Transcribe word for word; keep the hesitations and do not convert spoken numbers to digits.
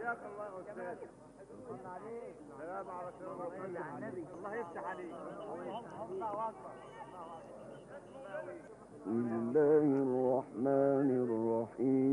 حياك الله يا استاذ. سلام على رسول الله. الله يفتح عليك. الله اكبر. بسم الله الرحمن الرحيم.